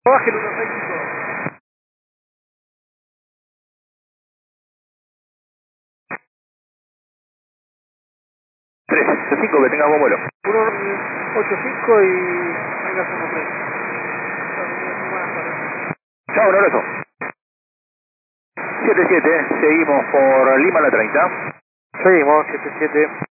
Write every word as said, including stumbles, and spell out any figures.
Baje el uno seis cinco. tres ocho cinco, que tenga buen vuelo. uno ocho cinco y venga uno tres. Chao, un abrazo. siete siete, seguimos por Lima la treinta. Seguimos, siete siete.